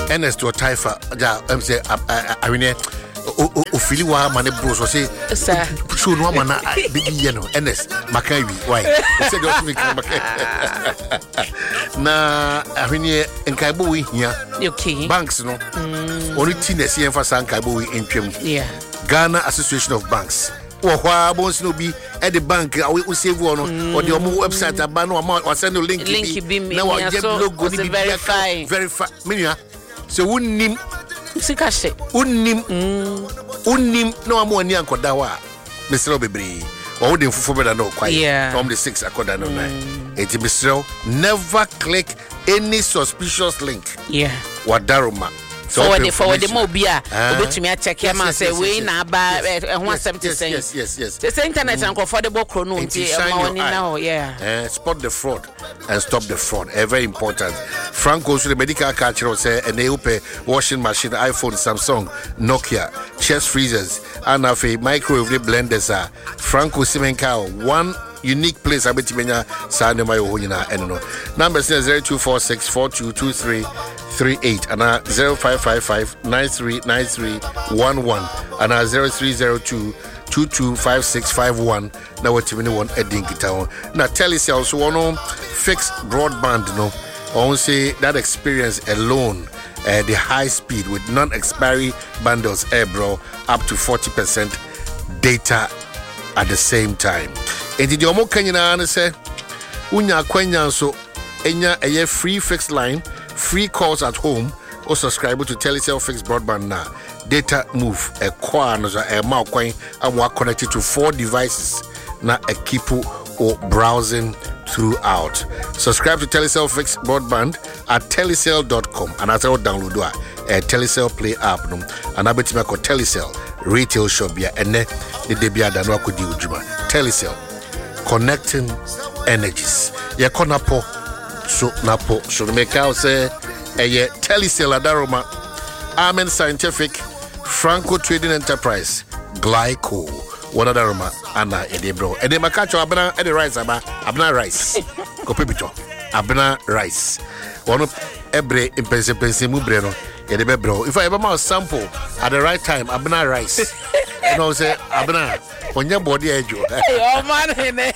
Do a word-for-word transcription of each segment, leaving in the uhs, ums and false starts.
Ernest or Taifa, I'm say, I mean, Ofili wa mane bros or say, show no man, baby, you know, Ernest, Makai, why? I said, don't make na, I mean, in Kaibo, yeah, okay, banks, no, only Tina here for San Kaibo in Trim, yeah, Ghana Association of Banks. Or why won't no be at the bank? I will save one or the website. I ban no amount or send a link. Link be now I get logo to verify. Verify. Minya. So unim. Sikashe. Unim. Unim. No amo ni anko dawa. Mister Obebre. Or would for better no quite. Yeah. From the six akoda no nine. It's Mister Never click any suspicious link. Yeah. Wadaroma. Forward the forward the mobile. Which me check him and say we na ba one seventy cents. Yes, yes, yes. The internet and comfortable chrono. Now, yeah. Uh, spot the fraud and stop the fraud. Uh, very important. Franco so the medical culture say and they open washing machine, iPhone, Samsung, Nokia, chest freezers, and a microwave blenders. Are Franco Simenka one unique place. I bet you menya send my ownina and no number zero two four six four two two three three eight and uh zero five five five nine three nine three one one and uh zero three zero two two two five six five one. Now what you mean one edding town. Now Telecel so one fixed broadband no. I want say that experience alone, uh, the high speed with non-expiry bundles, eh bro, up to forty percent data at the same time. And the omo Kenya say unya kwenya so enya a free fixed line, free calls at home, or subscribe to Telecel fixed broadband now. Data move a kwa no a mouth coin and we connected to four devices na a keepu or browsing throughout. Subscribe to Telecel fixed broadband at telecel dot com and as I download a Telecel Play app no and I bet you call Telecel retail shop ya and ne the debia da no akodi ujuma. Telecel connecting energies. Ya konapo so napo so make out say a Telecel adaroma Amen Scientific Franco Trading Enterprise Glyco one other roma ana ede bro ede makacho abana ede rice aba abana rice ko pepito abana rice one ebre impense pense mu bre no ede be bro if I ever ma sample at the right time abana rice you know say abana onya body ejo oh man hene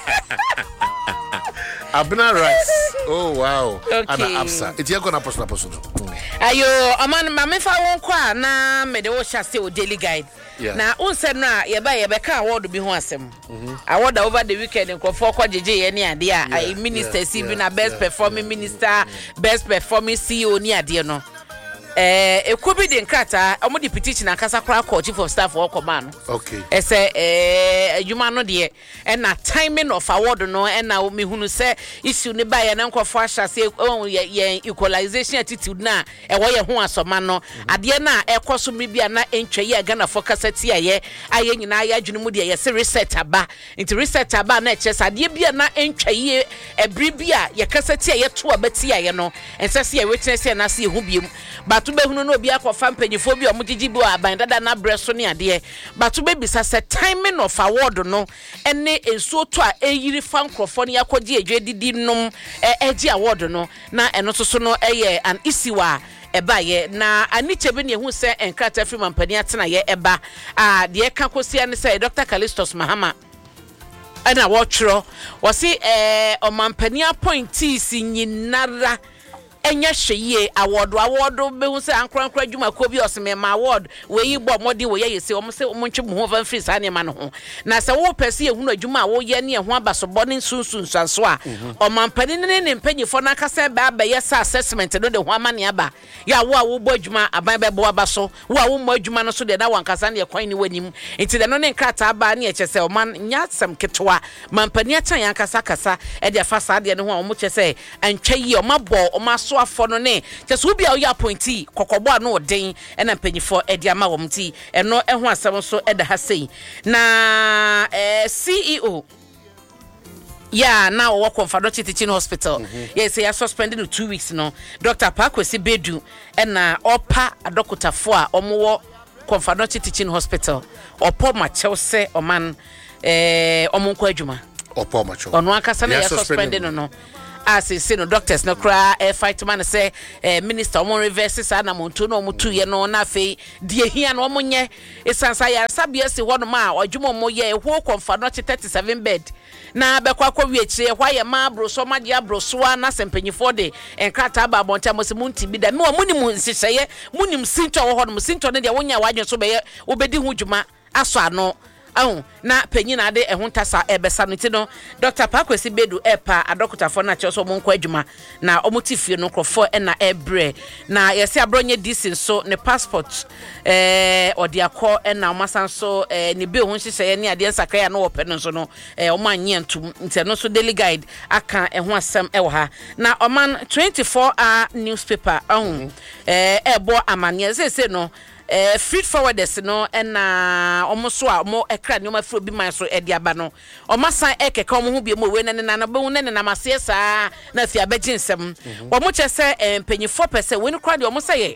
abana rice oh wow okay. Ana absa it you gonna post na post no ayo aman ma me fa won kwa na me de wo sha say o daily guide. Yeah. Na unse na ye ba ye be ka award bi ho asem. Award over the weekend nkofo kwa jeje ye ne ade a minister C B na best performing minister, best performing C E O ni ade no. Eh ekobi de nkata omo de petition akasa kra call chief of staff or command. Okay. E say eh adwuma no de e na timing of award no e na me hunu say issue ne ba ye na nkofo ahya say ye equalization attitude na e wo ye ho asoma no ade na ekoso me bia na entwa ye Ghana focus atia ye aye nyina ya adwunu mu de ye se reset aba into reset aba na eche ade bia na entwa ye ebri bia ye kasati ye to abatia ye no ensase ye witness ye na se hu biem batu be hunu no obi akofa mpanyifo bi omugigi bi aban dada na breso ne ade batu be bisa se timing of award no ene enso to a eyiri fa nkrofo ne yakogi edwe didi nom eji award no na eno soso no eye an isiwa eba ye na aniche bi ne hu se enkrata free mampani atena ye eba a de ka kosia ne se Doctor Callistus Mahama ana wotro wasi eh omampani appointees nyinara enya hweye award award be hu se ankrankra dwuma ko bi oseme ma award we yi bo modi we ye se om se om ntwe ho van free sa ne ma no ho na se wo pese ye hunu adwuma wo ye ne ho abasobɔ ne sunsun sanso a o mampani ne ne mpanyifo na kasa ba ba ye sa assessment no de ho ama ne aba ya wo a wo bo adwuma aban be bo abaso wo a wo mo adwuma no so de na wankasa ne kwan ne wanim enti de no ne nkrata aba ne ye kyese o man nya sam ketwa mampani atan yankasa kasa e de fa sa de ne ho a mo kyese antwa yi o mabɔ o maso afo no ne kyese wo bia wo ya appointee kokobo a no den e na mpanyifo e de ama wo mti e no e ho asem so e da ha sei na eh, C E O yeah now work on Fadochi Teaching Hospital. Mm-hmm. Yes, he has suspended in two weeks no. Doctor Pakwesi Bedu and na opa adokota fo a omo Fadochi Teaching Hospital. Opo ma Chelsea oman eh omo kwa adwuma. Opo ma cho. Ono akasa na ya suspended no no. as say no doctors no cry e fight man say eh minister omo reverse sa na monto no omo tu ye no na fe die hia no omo nye esansa ya sabia si hono ma odwumo mo ye ho konfa no thirty-seven bed na bekwa akwa wi akire hwa ye ma bro so ma dia bro so na sempanyifo de enkrata ba bonta mo se munti bi da me o muni mu nsihye munim sinto wo hono sinto ne de wonya wadwen so be ye obedi hu dwuma aso ano ahun na penyin ade ehun tasa ebesa no ti no Doctor Pakwesi Bedu epa adokotafo na cheso mo nkwa adwuma na omotifie no krofo na ebre na yesi abronye disi so ne passport eh odi akọ na omasan so eh ne be ohun hyehyɛ ne ade nsakaya no ope no so no eh omanye ntum nti no so daily guide aka ehun asem ewo ha na oman twenty-four hour newspaper ahun eh ebo amane se se no eh feed forwarders no na omo so a omo ekra ne omo afro bi man so e dia ba no omo san ekeka omo hu bi mo we ne na na be hu ne na mase saa na fi abegye nsem omo che se empanyifo pese we ne kra de omo say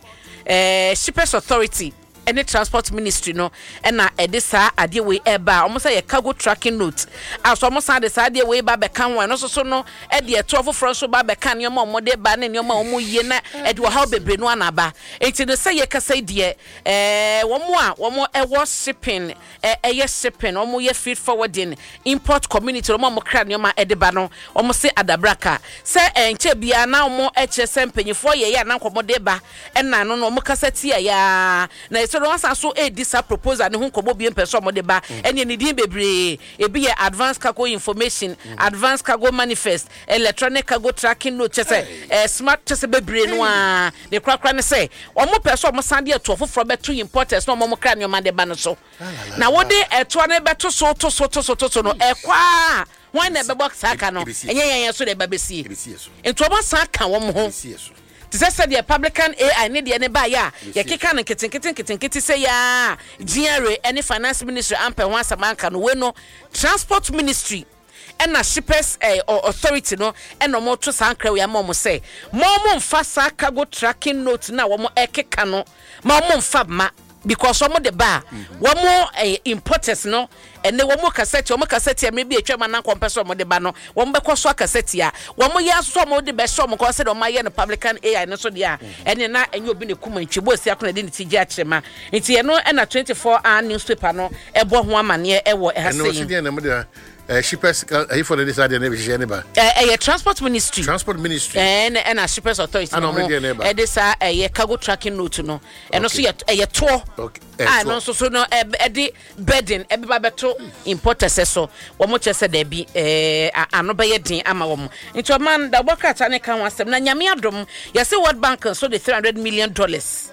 eh Shippers Authority any transport ministry no na edisa ade we eba omo say cargo tracking note aso omo san de sa ade we ba be kan wan no so so no e de eto foforo so ba be kan ne omo de ba ne ne omo omo ye na e de wo ha bebre no anaba enti no say ye kasa die eh wo mo a wo mo e wo shipping eh ye shipping omo ye feed forwarding import community omo mo kra ne omo e de ba no omo say adabraka say enche bia na omo e che sempanyifo ye ya na nkomo de ba e na no no omo kasa ti ya na so no asa so e disa proposal ne hu komo bi empeso mo de ba ene ne din bebre e bi ye advanced cargo information advanced cargo manifest electronic cargo tracking note chese eh smart chese bebre no a ne krakra ne say omo peso omo sande eto foforo beto importers no omo kra ne omo de ba no so na wo de eto ne beto so to so to so to no e kwa wan na be box aka no enye yen so de ba besi ento omo san ka wo mo ho Tise said the Republican A I need the neba ya ya kika na kitten kitten kitten kitten say ya G R A any finance ministry ampe once a man can we no transport ministry and na shippers eh, authority no and no more to sankra we am say more mo fasa cargo tracking note na wo mo ekeka no more mo fa ma because some of the bar one more uh, importers no and they one more cassette one more cassette maybe a chairman na compressor of the bano one be so cassette ya one more year some of the best some consider on my year Republican A I no so dia and na and you be the kuma chibo si akona de ti gia chema nti no na twenty-four hour newspaper no e bo ho amane e wo e ha say Uh, shippers, uh, if for this idea, never share neighbor. Uh, transport ministry. Transport ministry. And and a shippers authority. And already neighbor. And this uh, a cargo tracking note no. And also a tour. Okay. And also so no a the bedding. Everybody beto importers so. One more just said there be eh ano be yedin ama womo. Into man da work at ane kan wasem na nyame adom. You see World Bank so the three hundred million dollars.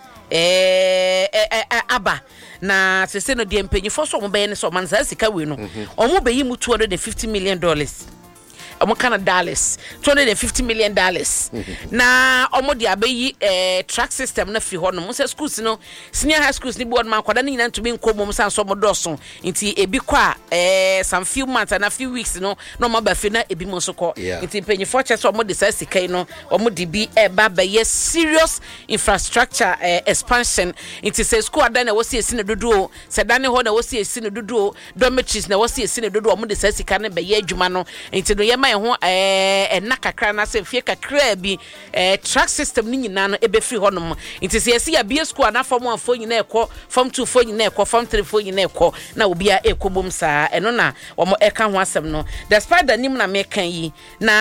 Eh eh aba. Na se se no de empanyifo so mo be ne so man za sika we no omo be yi mu two hundred fifty million dollars omo kana dollars two hundred fifty million dollars na omo de abayi eh track system na fi ho no mo se schools no senior high schools ni board man kwada ni nyina ntumi nkomo mo san so mo doso nti ebi kwa eh some few months and a few weeks no no mo ba fi na ebi mo so ko nti empanyifo che so omo de sa sika no omo de bi e ba ba ye serious infrastructure eh, expansion nti se school ada na wo se esi na dodo se dane ho na wo se esi na dodo dormitories na wo se esi na dodo omo de sa sika na ba ye adwuma no nti no ye ma ho eh na kakra na se fie kakra bi eh track system ni nyina no ebe free honom nti se esi ya bia school na form one fo nyina ekọ form two fo nyina ekọ form three fo nyina ekọ na obi a ekobom saa eno na omo eka ho asem no despite the nim na me kan yi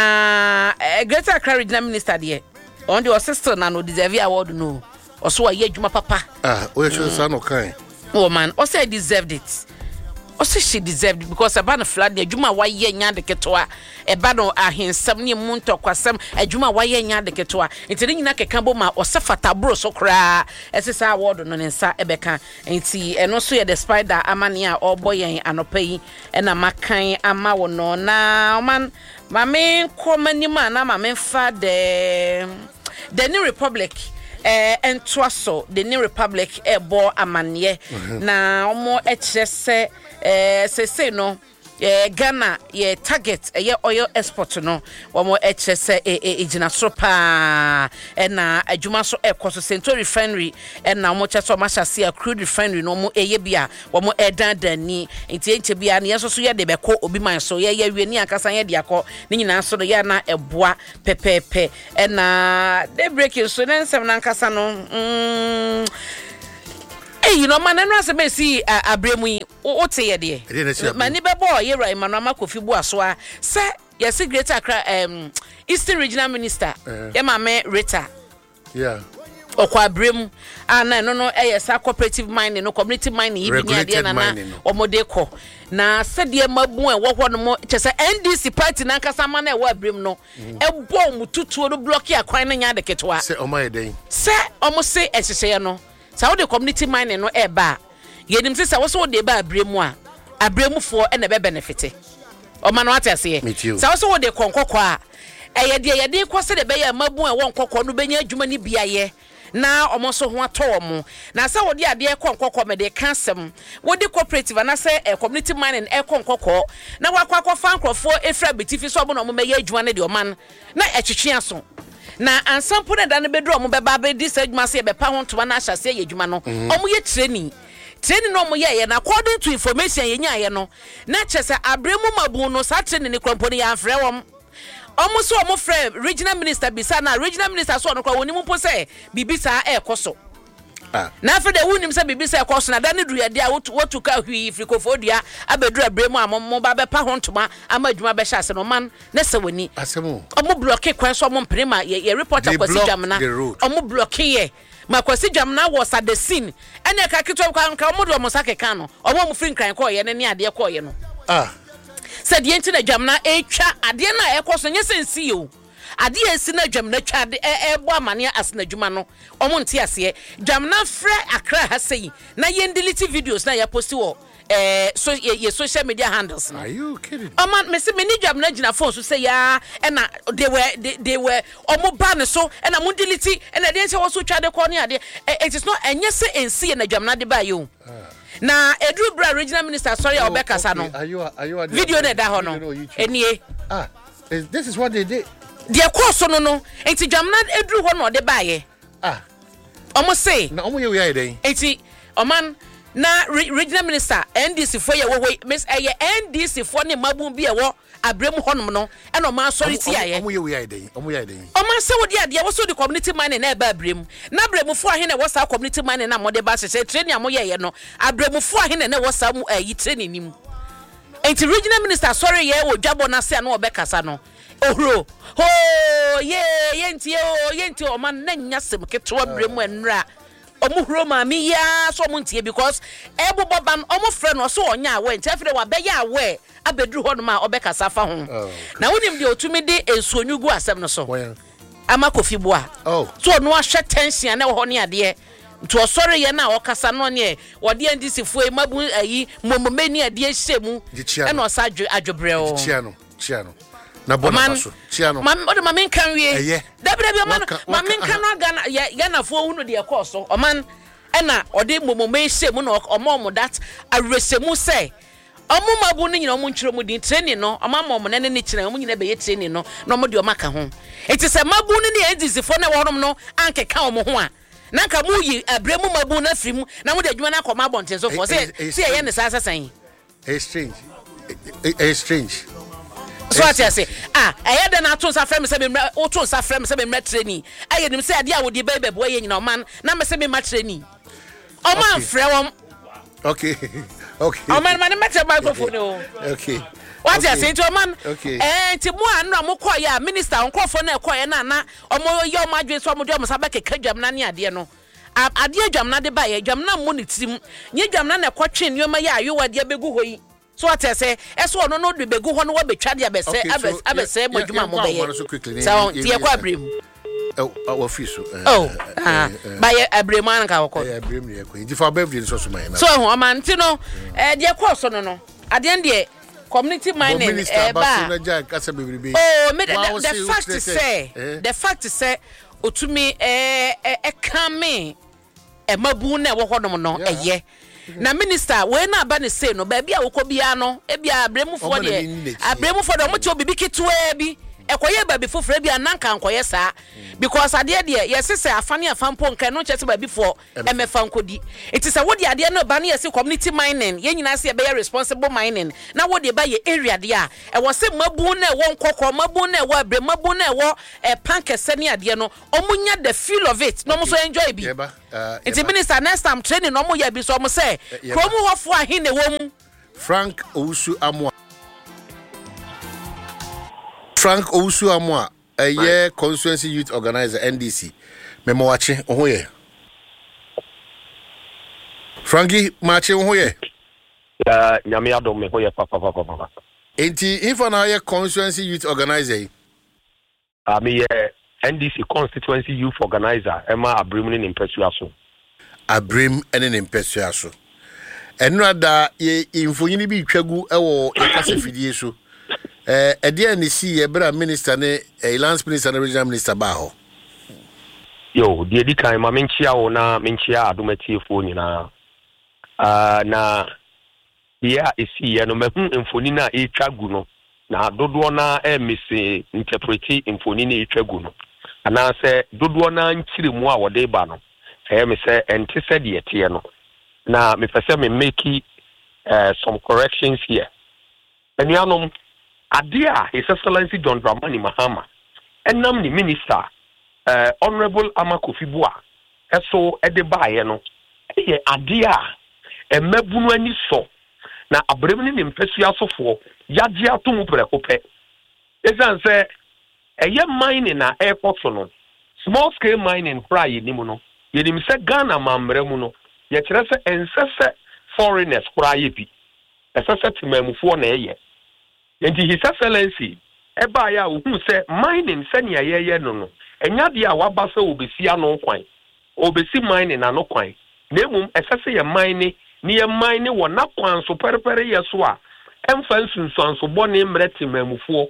na eh, Greater Accra Regional Minister de on the sister na no deserve award no oso wa ye adwuma papa ah o ye sure no kan oh man o say deserved it also she deserved it because about the flood the adwuma wa ye nya de ketoa e ba no ahensam ne mu ntokwasam adwuma wa ye nya de ketoa enti ne nyina keka bo ma o se fatabro so kra esesa award no ne nsa ebeka enti eno so ye the spider amane a oboyen anopa yi e na makan ama wo no na man ma me komanima na ma me fa de the New Republic eh entwaso the New Republic e bo amane na omo e kire se eh se se no eh Ghana ye target eh oil export no womo eche se e ejina so pa e na adwuma so ekoso Central Refinery e na womo che so machase a crude refinery no mo eye bia womo edandani nti enche bia ne yeso so ye de beko obi man so ye ye weni akasa ye de akọ ni nyina so no ye na eboa pepepe e na de break so na nsem na nkasa no mm eh you know man no asebe si abremu yi o te ye de mani bebo ye right man ma Kofi Boasoa se ye se Greater Accra um Eastern Regional Minister ye ma me Rita yeah okwa abremu ana no no eh sa cooperative mining no community mining yi bi ade na na omode ko na se de mabu e wo ho no mo chese N D C party na nkasa ma na e wo abremu no e bo mu tutuo no block akwan na nya de ketwa se omaye den se omo se ehyehyeye no sa wo de community mining no e ba yenim se sa wo so de ba abremu a abremufo e na be benefit o ma no atase sa wo so wo de konkokọ a e ye de ye de ko se de be ya mabu e wo nkokọ no benya adwuma ni biaye na omo so ho ato mo na sa wo de ade konkokọ me de kansem wo de cooperative na se community mining e konkokọ na wa kwa kwa fan krofo efra betifi so omo no mo me ya adwuma ne de o man na etwetwe aso na ansampo na da ne bedro omo be ba be dis adwuma se be pa ho to na ahyase ye adwuma no omo ye training training no mo ye ye na according to information ye nya ye no na chese abremu mabu no sa training ne krompo ne ya afre wom omo so omo frɛ regional minister bisa na regional minister so no kwa woni mu po se bibisa e koso ah na afre de wonim se bibisa e koso na da ne duru de a wotu ka hwi frikofodua abeduru abremu ammo ba be pa ho ntoma ama adwuma be hya se no man na se woni asemu omo block kwan so omo mprema ye reporter kwasi jamna omo block ye makwasi jamna was at the scene ene ka kitwa kwa nka omo do omo sakeka no omo mu free nkran ko ye ne ne ade ko ye no ah said the internet jamna etwa ade na ekoso nye sensi o ade esi na jamna twa ade e bo amane asna dwuma no omo nte ase jamna frɛ Accra ha sei na ye delete videos na ya post wo eh so ye social media handles no are you kidding o man me se me ni jamna gina phone so say ya e na they were they, they were omo ban so e na mo delete e na de nse wo so twa de ko ne ade it is not enye se ensi na jamna de ba yo na Edru Bra regional minister sorry oh, obekasa no are you are you video na da ho no enie ah this is what they did de course no no enti jamna Edru ho no de ba ye ah omo say na omo ye we aye den enti oman na re, regional minister N D C for ye we miss eye N D C for ne mabu bi e wo abremu honom no e no ma sorry ti aye omo ye we aye den omo ye aye den oman se wo de ade wo so the community mining na e ba abremu na abremu fo ahe na wo sa community mining na mo de ba hye training amo ye ye no abremu fo ahe na wo sa mu ayi training nim enti regional minister sorry ye wo dwabo na se na obekasa no ohro ho ye ye ntie o ye ntie oman na nya sem keto abremu enra omo huro ma mi ya so mo ntie because ebo boban omo frɛ no so onya awe ntie frɛ wa be ya awe abeduru ho no ma obekasa fa ho na wonim de otumi de ensuonyugu asɛm no so ama Kofi Boa oh so no ahwɛ tension na ho ne ade nto osore ye na okasa no ne wode N D C fo e mabu ayi momomeni ade ahyemu e na osa adwobrɛ o chia no chia no na bona paso chia no mam ode mamen kan wie dabra bi man mamen kan no Ghana ya na fo hunu de course o man e na ode momome ahyemu na omo that aresemu say omo mabu ni nyina omo ntwere mu din training no omo ma omo ne ne kyerɛ omo nyina be ye training no na omo de omo ka ho enti sɛ mabu ni ne N D C fo na wonom no anke ka omo ho a na nka mu yi abremu mabu na firi mu na mo de adwuma na kɔma abɔnten so fo sɛ sɛ ye ne sa sasan it's strange it's strange so ati ase ah eya de na to nsa frɛ me sɛ me o to nsa frɛ me sɛ me mra training aye nim sɛ ade a wo de bebe bo ye nyina o man na me sɛ me ma training o man frɛ wom okay okay o man man mete microphone o okay what you say to man eh ti mo anu am kɔ ya minister nkɔfo na kɔ ya na na omo ye omo adwe so omo de omo sabeke kadwam na ne ade no ade adwam na de ba ye dwam na mo ne tirim nye dwam na na kɔtwe ne ma ya ayo wade abegu hɔ yi so what I say eso no no de begu hɔ no wo betwa de abese abese abese modwuma mo be ye so tie kɔ abrem oh our office oh ah ba ye abrem an ka kɔ eh abrem ye kɔ ndi fa ba vidi so so man so ho man ti no eh de kɔ so no no ade de community mining eh ba oh me the, the fact is say eh? the fact is say otumi eh eh come e mabu na wo hodom no eye na minister we na aba ne say no ba bia wo ko bia no e bia abremufo de abremufo de mo che obibi kitwa bi ekoye ba bi foforo bia nanka ankoye saa because ade de yesese afane afampo nka no chese ba bi fo emefa nkodi it is a wodi ade no ba na yesi community mining ye nyina se be responsible mining na wodi ba ye area de a e wo se mabu na e wo nkokọ mabu na e wo abre mabu na e wo e pankese ne ade no omunya the feel of it no mo so enjoy bi it minister next time training no mo ya bi so mo say kromu hofo ahin ne wo mu Frank Owusu Amwa Frank Owusu Amwa a year constituency youth organizer N D C memo wache ohoye Frankie mache ohoye ya nyame adom me hoye papa papa papa enti info na year constituency youth organizer ah me N D C constituency youth organizer ema abrem ne impesuaso abrem ene ne impesuaso enrada ye infonyini bi twagu ewo ekase fidie so eh ede ni si ebra minister ne Elance minister na regional minister ba ho yo die di kan ma menchia wo na menchia adomatiefo nyina ah na dia esi ye no mahu infoni na e twagu no na dodo na e misi interpreti infoni na e twagu no ana se dodo na nchiremu a wode ba no e me se ente se de tie no na me pese me make uh, some corrections here enuanom adia His Excellency John Dramani Mahama enam ni minister uh, Honorable Amakofi Bua eso ede baaye no eye adia emabunu ani so na abremni ni mpesu asofo yagye atom prekope ezan se eye mining na airport no small scale mining praye ni mu no yenim se Ghana mamremu no ye kire se ensese foreigners praye bi esese timamufo na eye enti His Excellency eba ya ohu se mining se ne yeye no no enya de a waba se obesi ano kwan obesi mining ano kwan na emum esese ye mining ni ye mining wo na kwan so perepere ye so a emfa nsunsuan so bone mreti mamufo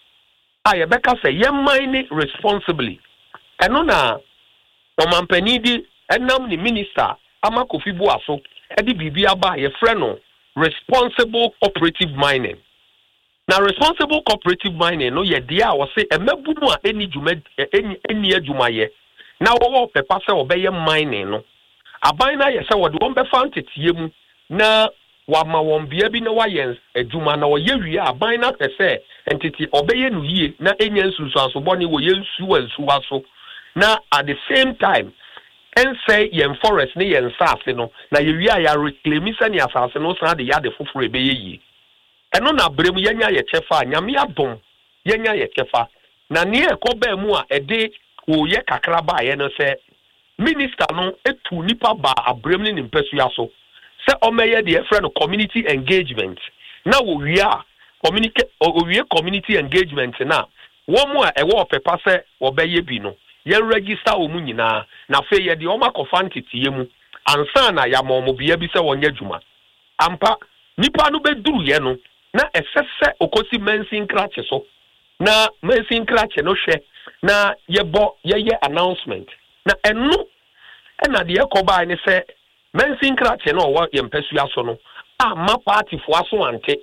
a ye beka se ye mining responsibly eno na omampani di enam ni minister Amakofi Bua so edi bibi aba ye frɛ no responsible cooperative mining. Now responsible cooperative mining no ye dia wo se emabunu a eni djuma eni eni adwuma ye na wo pepa se obeye mining no aban na ye se wo de won be fantetie mu na wa ma won bia bi na wa ye adwuma na wo ye wi aban na se entity obeye no yie na enya nsusu aso boni wo ye nsu ansu aso na at the same time and say yen forest ni yen sase no na ye wi a ya reclaim se ni asase no san de ya de foforo ebe ye eno na bremu yenya ye chefa nyame adom yenya ye chefa na ne ekoba mu a ede wo ye kakra ba ye no se minister no etu nipa ba abremu ni mpesu aso se omeye de e friend community engagement na wo wi a communicate o wi community engagement na wo mu a e wo pepa se wo be ye bi no ye register o mu nyina na fe ye de o makofa ntitiye mu ansa na ya mo mo bia bi se wonye djuma ampa nipa no be duru ye no na esese okosi mensin krache so na mensin krache no hwe na yebo yeye announcement na enu ena de yakoba ni se mensin krache no wo yempesu aso no a ma party fo aso ante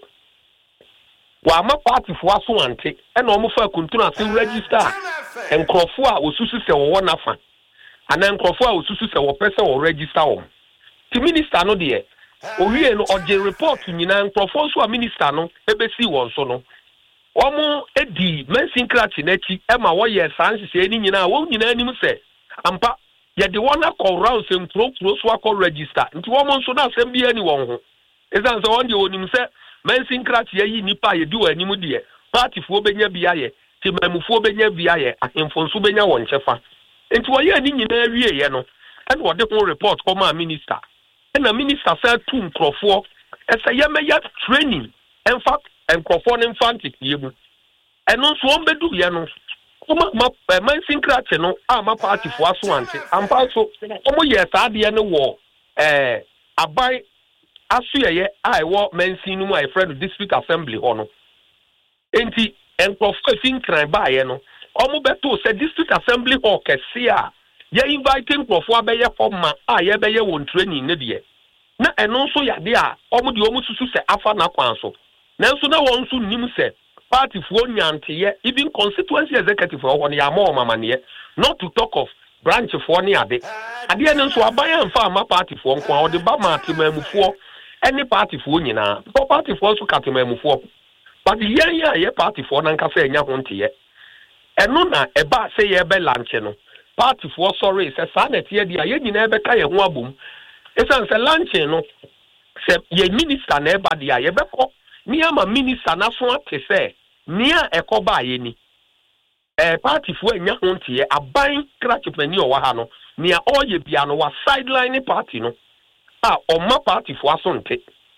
wa ma party fo aso ante ena omo fa kuntuna ase register enkrofo a osusu se wo na fa ana enkrofo a osusu se wo pese wo register wo ti minister no de owie no oje report nyina nkrofo so a minister no ebesi won so no omo edi mensin krachi na chi ema wo ye sansese ni nyina wo nyina anim se ampa ye de wona call round se nkro kro so akọ register nti wo mo nso na asem bia ni won ho ezan so won de onim se mensin krachi yi nipa ye di wo anim de party fo benya bia ye ti mamufo benya bia ye ahemfo nso benya won chefa nti wo ye ni nyina awie ye no and wo de ho report come a minister and the minister said to Crawford, as a yamaya training, in fact, and Crawford infantic yebu. And also one bedu yano. My mensin cratcheno, I'm a party for us one. I'm also, oh yes, I be in the war. Eh, I buy as ye, I walk mensin my friend district assembly honor. Ain't he, and Crawford think can I buy yano. Omo beto said district assembly or Cassia. Ye inviting Crawford by your former, I ever ye won't training in the na eno nso yade a omo de omo susu se afa na kwan so nanso na won so nim se party fo nyanteye even constituency executive for won ya ma mamane not to talk of branch for ni ade ade ene nso aban amfa ama party fo nko a ode ba ma atemamufuo any party fo nyina for party fo so katemamufuo but yen ya ye party fo na nka fa enya ho nteye eno na eba se ye be lanche no party fo sorry se sanet ye dia ye nyina ebe ka ye ho abom esan se lanche no se ye minister na eba dia ye be ko ni ama minister na so ate se nia ekoba ye ni eh party fo enya ho nteye aban krachepani o wa ha no nia oye bia no wa sideline party no a oma party fo asonte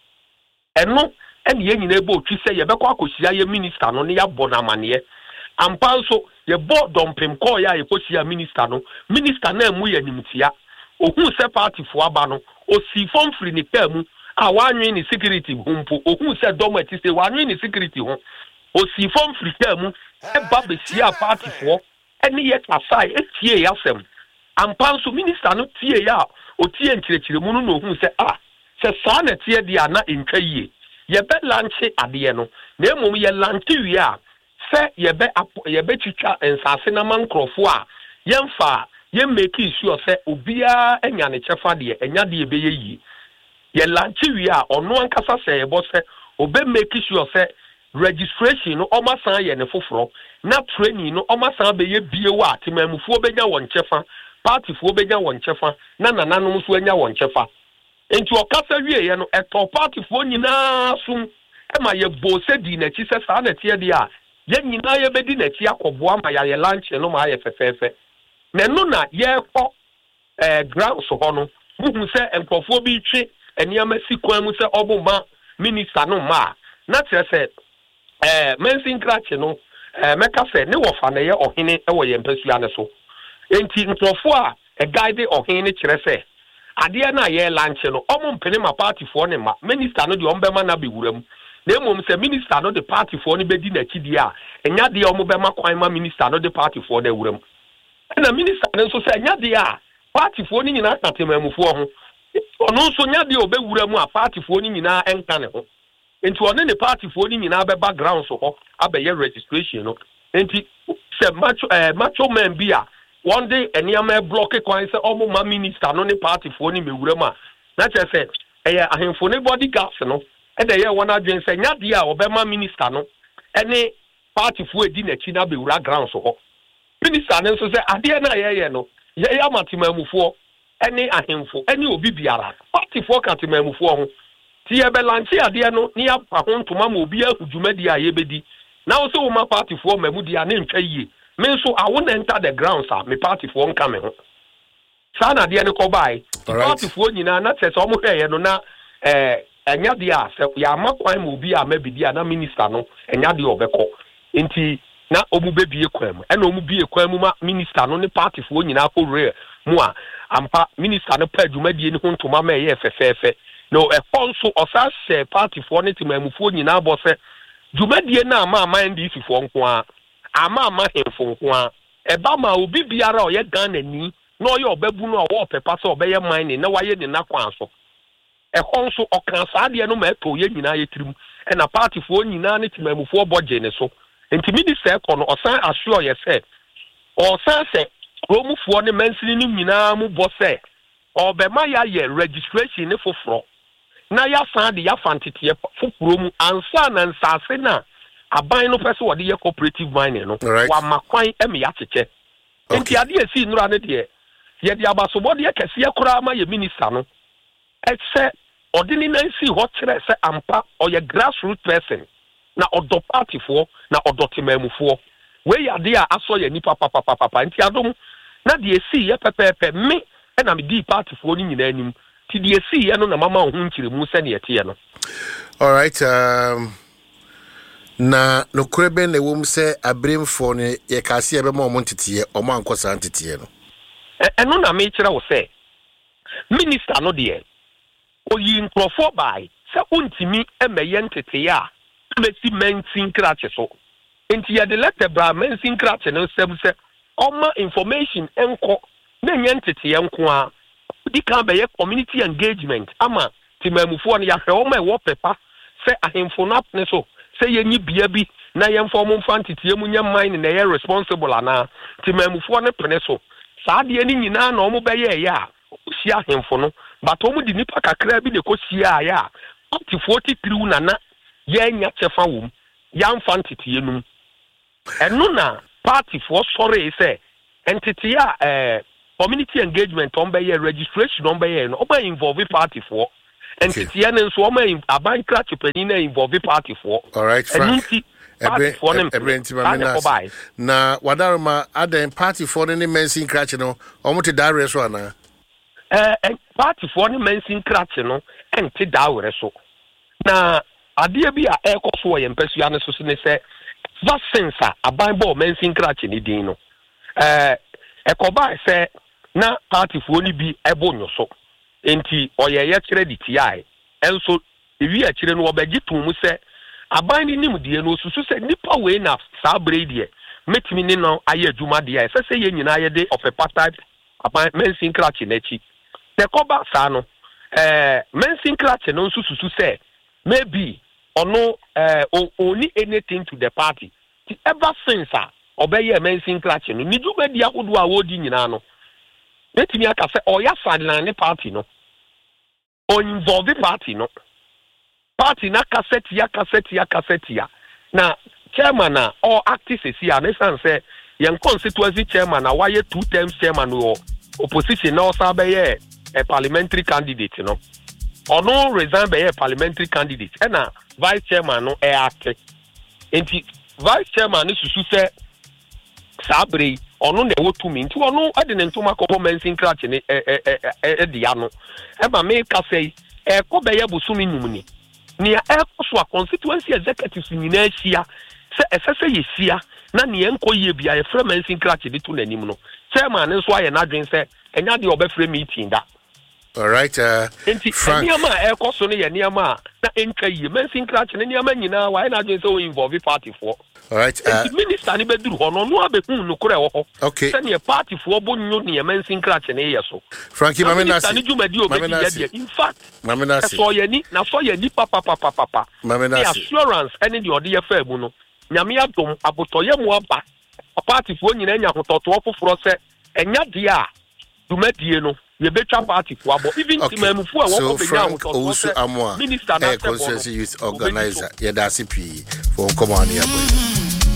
eno ene ye nyina ebe otwi se ye be ko akosia ye minister no ne ya bonamane ampa so ye bo dompem call ya ye kosia minister no minister na mu ye nimtia ohun se party fo aba no o si form free ni pemu a wanwe ni security humpo ohun se domati se wanwe ni security ho o si form free pemu e ba be sia party fo ene ye kasai etie ya sem ampa so minister no tie ya o tie nkirekire mu no no ohun se ah se sa na tie dia na entwa yie ye be lanche ade no na emom ye lanche wi a se ye be ye be twitwa ensase na mankrofo a yemfa ye make sure se obia enya ne chefa de enya de be ye ye lanche wi a ono ankasa se ye bo se obe make sure se registration no omasan ye ne foforo na training no omasan be ye bie wa temamufuo benya won chefa party fuo benya won chefa na nananom so enya won chefa enti okasa wie ye no eto party fuo nyina sum ema ye bo se di na chi se sa na tie de a ye nyina ye bedi na chi akoboa ma ya ye lunch no ma ye fefefe na no na ye ko eh ground so ho no muhu se enkrofo bi twe eniama sikwan mu se oboma minister no ma na tie se eh mensin krache no eh meka se ne wo fa na ye ohene e wo ye mpasua ne so enti nkrofo a e guide ohene kire se ade na ye lunch no omo mpene ma party fo ne ma minister no de ombema na bewuram na emom se minister no de party fo ne bedi na kidi a enya de omo bema kwan ma minister no de party fo de wuram na minister no so se enya de a party fo ni nyina tatemamufu ho ono so nya de obewuram a party fo ni nyina enka ne ho enti one ne party fo ni nyina be background so ho abaye registration no enti se macho eh macho man bia one day eniama block kwan se omo ma minister no ne party fo ni mewuram a na che se eh ahemfo ne bodyguards no e de ye wona dwen se nya de a obema minister no ene party fo edi na chi na bewura ground so ho minister ne so se ade na ye ye no ye ya matemamufo ene ahemfo ene obi biara party fo katemamufo ho ti ye be lanche ade no ni ya pa ho ntoma ma obi ahudwumadi a ye bedi na wo se wo ma party fo mamudi a ne ntwa yie me so I won't enter the ground sir me party fo nka me ho sa na de ne ko bai party fo nyina na tse so mo hweye no na eh enya de a se ya makwan ma obi a mabidi a na minister no enya de obekọ enti na omu bebie kwan mu ena omu bie kwan mu ma minister no ne party fo nyina ko re mu a ampa minister no pa adwumadie ne ho ntoma ma ye fefefe no e konso osa se party fo ne timamufuo nyina bo se dwumadie na ama ama N D C fo nko a ama ama hemfo nko a e ba ma obi biara o ye Ghana ni na o ye obabu no o pepa se obeye mine na waye ne na kwan so e konso okan saade no ma eto ye nyina ye tirim e na party fo nyina ne timamufuo boje ne so enti minister ko no osan assure ye se osan se romufuo ne mansini ni nyina mu bo se obema ya ye registration ne foforo na ya san de ya fantete foforo mu ansa na nsase na aban no pese wo de ye cooperative mining no wa makwan em ya cheche enti ade esi nura ne de ye de abasobo de kese ye kura ma ye minister no etse odini na nsi ho kire se ampa o ye grassroots person na odo party fo na odo timamufuo we ya de a aso ye nipa papa papa enti adom na de esi ye pepepe me na me di party fo ni nyina anim ti de esi ye no na mama ho nkire mu se ne yete ye no. All right, um na no kurebe na wom se abremfo ne ye kase ye be ma omontete o ma ankosa ntete no eno na me kire wo se minister no de oyi nkrofo bai se ontimi emeye ntete ya mesi mensin krache so enti ye de letter bra mensin krache no sem se oma information enko na nye ntete ye nko a di kan be ye community engagement ama timamufoɔ no yɛhwɛ wɔn a ɛwɔ pepa sɛ ahemfo no apene so sɛ yɛnyi bea bi na yɛmfa wɔn mfa nteteɛ mu nyɛ mine na ɛyɛ responsible anaa timamufoɔ no pene so saa adeɛ no nyinaa na wɔn bɛyɛ ɛyɛ a ɔsi ahemfo no but wɔn de nipa kakra bi na ɛkɔsia ayɛ a partyfoɔ titiriw nana yɛnya kyɛfa wɔm yɛmfa nteteɛ no mu ɛno na partyfoɔ sɔre sɛ nteteɛ a ɛɛ community engagement on by registration on by no oba involve party for and titiya nso o ma aban kra chepani na involve party for all right Frank na wadarma aden party for any mensin crash no o mo te dawre so ana eh party for any mensin crash no ente dawre so na ade bi a e koso ye mpasua ne so se ne se vaccines a aban bo mensin crash ni din no eh ekoba se na party for ni bi ebonyo so enti oyeye kire di T I enso ewi a kire no obegi tum se aban ni nim die no susu se nipa we na sa brede metimi ni no aye adwuma de a se se ye nyina ye de of a part type aban mensin crash na chi te koba sa no eh mensin crash no susu se maybe ono eh only anything to the party ever since a obeye mensin crash no ni dwuma di akodo a wodi nyina no Letimi aka say oya sadlan party no. O involve party no. Party na cassette ya cassette ya cassette ya. Na chairman na or active see ya na say yen constituency chairman na why two terms chairman or opposition na osa be a parliamentary candidate no. Or no resign be a parliamentary candidate. E na vice chairman no e act. Enti vice chairman no susu say sabre ono na wotu mi nti ono ade ne ntoma kopo mensin crash ne e e e de ya no e ma me ka sei e ko be ya busumi num ni ne e ko so a constituency executive nyina ahia se efese yesia na ne enko ye bia ye frɛ mensin crash de tu nanim no chairman nso aye na dwen se enya de obefrɛ meeting da. All right, uh, Frank. Niama e ko so ne ye niama na enka ye mensin crash ne niama nyina wa na dwen se o involve party for. All right. Uh, the minister ni beduru hono no abekun no kure wo. Okay. Send your party for bonyo ne mensin crash ne yeso. Frankie Mamenasi. Mamenasi. In fact, Mamenasi. So ye ni na so ye ni papa papa papa. Mamenasi. Assurance any the ode ye fa mu no. Nyame adom abotoye mu aba. Party for nyina nya hototo ofoforo se enya de a dumadie no ye betwa party for abo even timamufu a wo ko benya hototo se minister na consensus youth organizer ye da C P for command ya boy.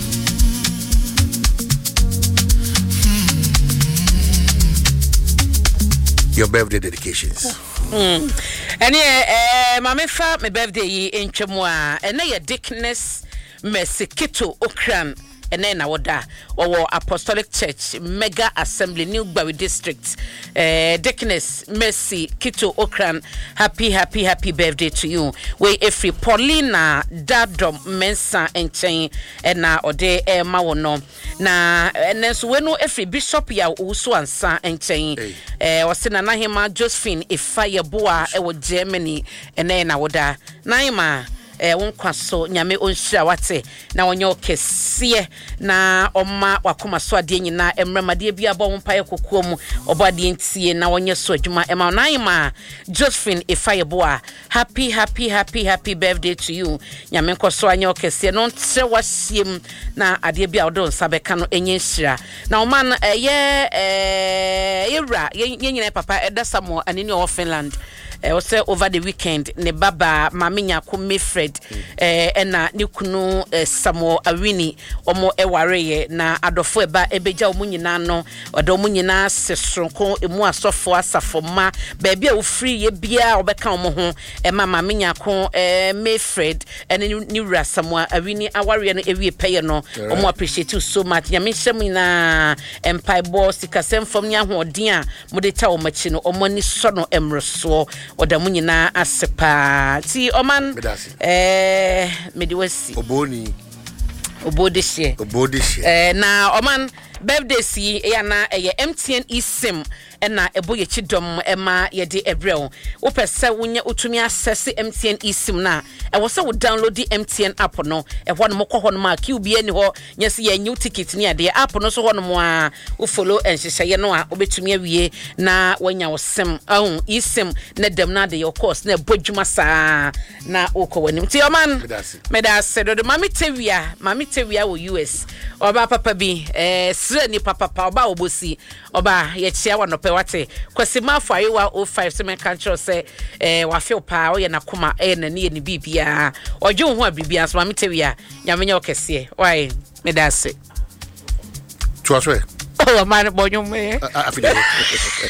Your birthday dedications. Mm. And yeah, uh, my fa my birthday in Chemwa, and then Dickness Mesikito Okran, and then our da or Apostolic Church Mega Assembly New Bawi District. Uh, Dickness Mercy Kito Okran, happy, happy, happy birthday to you. We every Paulina Dadom Mensa and Chain and now or day eh mawono. Na and then so we know every bishop ya also ansa and chain eh was in Nahima Josephine if fire boa e wo Germany and then awoda naima eh won kwaso nyame onhira wate na wonyo kese na oma wakoma so ade nyina emramade bia bo mpaye kokoa mu obade ntie na wonye so adwuma ema naima Josephine if fire boa happy happy happy happy birthday to you nyame nkoso anyo kese no ntre wasiem na ade bia odo nsabeka no enye nhira na oman eye eh yewra yenyina papa edasamo anini of Finland eh ose over the weekend ne baba maminya ko Mefred eh ena ne kunu eh, Samuel Awini omo ewareye na adofo eba ebeja omo nyina no odo omo nyina sesronko emu asofo asafoma ba bia wo free ye bia obeka omo ho e ma maminya ko eh, Mefred ene ni wura Samuel Awini aware no ewie peye no omo appreciate you so much nyame hyem na empire boss sikasem fom nya hoden a mo de ta omachi no omo ni so no emroso oda mu nyina asepa ti oman eh mediwasi oboni obodihye obodihye eh na oman birthday si ya na eh M T N eSIM ɛna ɛbɔ yɛ chidom ɛma yɛde ɛbrɛw wo pɛsɛ wonya utumi access M T N eSIM na ɛwɔ sɛ wo download the M T N app no ɛhɔ no mokɔ hɔ no ma Q B ni hɔ nyɛ sɛ yɛ new ticket ni ade app no so hɔ no mo a wo follow ɛnhyehyɛ no a obetumi awie na wanya wo sim ahun eSIM na dem na de your course na ɛbɔ dwuma saa na wokɔ wanim ti oman meda se do mami tewia mami tewia wo U S oba papa bi eh sre ni papa pa oba obosi oba ye chia wa no pe wate kwasi mafo ayewa oh five se men control say eh wa feel pa o ye na koma eh na ne ni bibia oje ho abibia so mami tewia nyamenya okese why meda se Tuaswe oh man bonyo me afide